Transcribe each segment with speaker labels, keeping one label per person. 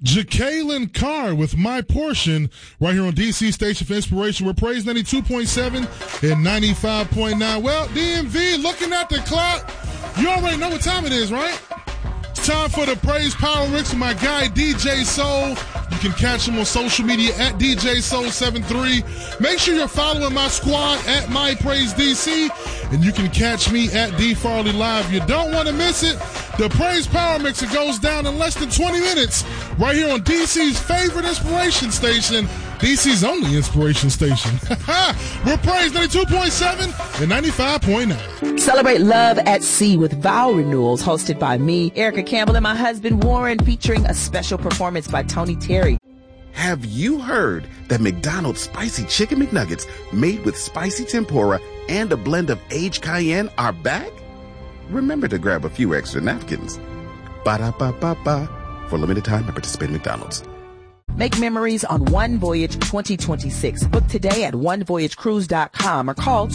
Speaker 1: Jacqueline Carr with My Portion right here on DC Station for Inspiration. We're Praise 92.7 and 95.9. Well, DMV, looking at the clock, you already know what time it is, right? It's time for the Praise Power Mix with my guy, DJ Soul. You can catch him on social media at DJ Soul73. Make sure you're following my squad at My Praise DC, and you can catch me at D Farley Live. You don't want to miss it. The Praise Power Mix, it goes down in less than 20 minutes right here on DC's favorite inspiration station, DC's only inspiration station. We're Praise 92.7 and 95.9.
Speaker 2: Celebrate Love at Sea with vow renewals, hosted by me, Erica Campbell, and my husband Warren, featuring a special performance by Tony Terry.
Speaker 3: Have you heard that McDonald's Spicy Chicken McNuggets made with spicy tempura and a blend of aged cayenne are back? Remember to grab a few extra napkins. Ba-da-ba-ba-ba. For limited time at participating McDonald's.
Speaker 2: Make memories on One Voyage 2026. Book today at onevoyagecruise.com or call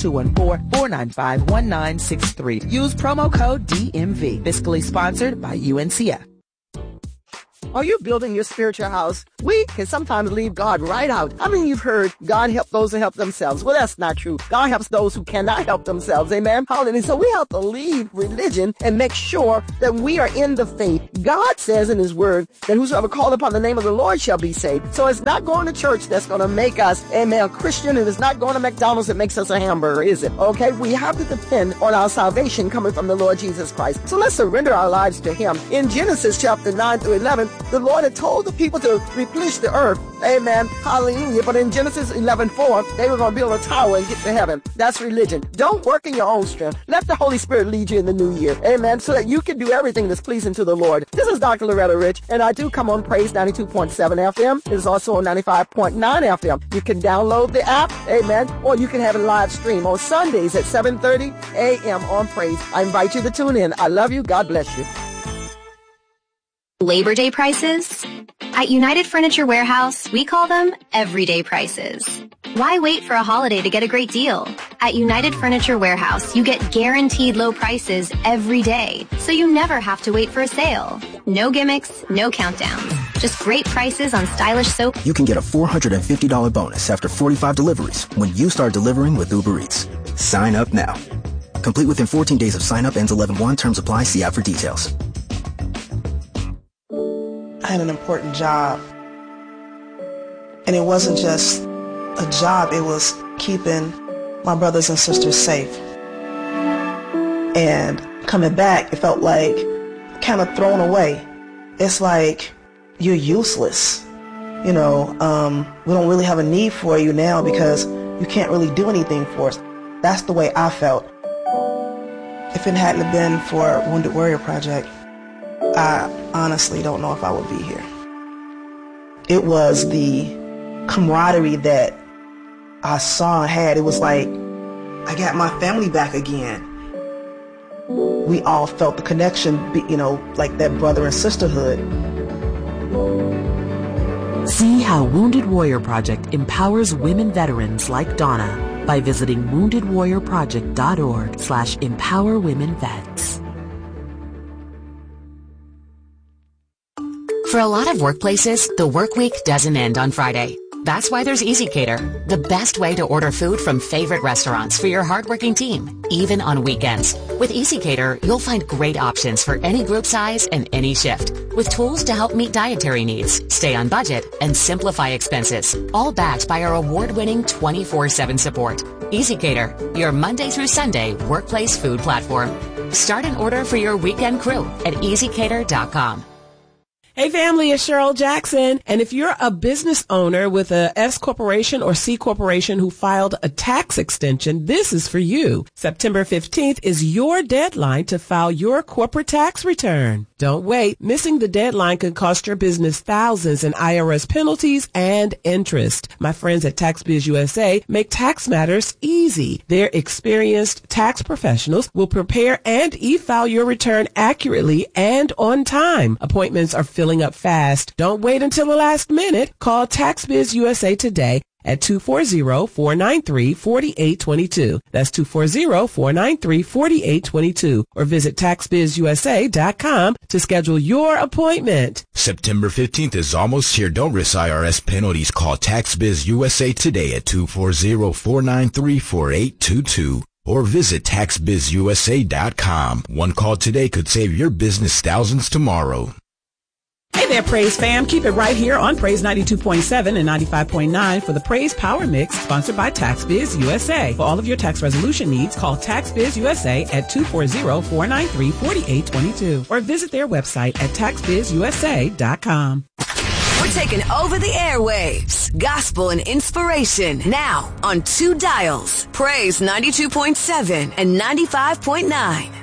Speaker 2: 214-495-1963. Use promo code DMV. Fiscally sponsored by UNCF.
Speaker 4: Are you building your spiritual house? We can sometimes leave God right out. I mean, you've heard God help those who help themselves. Well, that's not true. God helps those who cannot help themselves. Amen. Hallelujah. So we have to leave religion and make sure that we are in the faith. God says in his word that whosoever called upon the name of the Lord shall be saved. So it's not going to church that's going to make us, amen, a Christian, and it's not going to McDonald's that makes us a hamburger, is it? Okay. We have to depend on our salvation coming from the Lord Jesus Christ. So let's surrender our lives to him. In Genesis chapter 9 through 11, the Lord had told the people to replenish the earth. Amen. Hallelujah. But in Genesis 11:4, they were going to build a tower and get to heaven. That's religion. Don't work in your own strength. Let the Holy Spirit lead you in the new year. Amen. So that you can do everything that's pleasing to the Lord. This is Dr. Loretta Rich, and I do come on Praise 92.7 FM. It is also on 95.9 FM. You can download the app. Amen. Or you can have a live stream on Sundays at 7:30 a.m. on Praise. I invite you to tune in. I love you. God bless you.
Speaker 5: Labor Day prices? At United Furniture Warehouse, we call them everyday prices. Why wait for a holiday to get a great deal? At United Furniture Warehouse, you get guaranteed low prices every day, so you never have to wait for a sale. No gimmicks, no countdowns. Just great prices on stylish soap.
Speaker 6: You can get a $450 bonus after 45 deliveries when you start delivering with Uber Eats. Sign up now. Complete within 14 days of sign up, ends 11/1. Terms apply. See app for details.
Speaker 7: I had an important job, and it wasn't just a job, it was keeping my brothers and sisters safe. And coming back, it felt like kind of thrown away. It's like you're useless. You know, we don't really have a need for you now because you can't really do anything for us. That's the way I felt. If it hadn't been for Wounded Warrior Project, I honestly don't know if I would be here. It was the camaraderie that I saw and had. It was like I got my family back again. We all felt the connection, you know, like that brother and sisterhood.
Speaker 8: See how Wounded Warrior Project empowers women veterans like Donna by visiting woundedwarriorproject.org/empowerwomenvets.
Speaker 9: For a lot of workplaces, the work week doesn't end on Friday. That's why there's EasyCater, the best way to order food from favorite restaurants for your hardworking team, even on weekends. With EasyCater, you'll find great options for any group size and any shift, with tools to help meet dietary needs, stay on budget, and simplify expenses, all backed by our award-winning 24/7 support. EasyCater, your Monday through Sunday workplace food platform. Start an order for your weekend crew at easycater.com.
Speaker 10: Hey family, it's Cheryl Jackson. And if you're a business owner with a S corporation or C corporation who filed a tax extension, this is for you. September 15th is your deadline to file your corporate tax return. Don't wait. Missing the deadline could cost your business thousands in IRS penalties and interest. My friends at TaxBiz USA make tax matters easy. Their experienced tax professionals will prepare and e-file your return accurately and on time. Appointments are filling up fast. Don't wait until the last minute. Call TaxBiz USA today at 240-493-4822. That's 240-493-4822. Or visit taxbizUSA.com to schedule your appointment.
Speaker 11: September 15th is almost here. Don't risk IRS penalties. Call TaxBiz USA today at 240-493-4822. Or visit taxbizusa.com. One call today could save your business thousands tomorrow.
Speaker 10: Hey there, Praise fam. Keep it right here on Praise 92.7 and 95.9 for the Praise Power Mix, sponsored by TaxBiz USA. For all of your tax resolution needs, call TaxBiz USA at 240-493-4822 or visit their website at taxbizusa.com.
Speaker 12: We're taking over the airwaves. Gospel and inspiration now on 2 dials. Praise 92.7 and 95.9.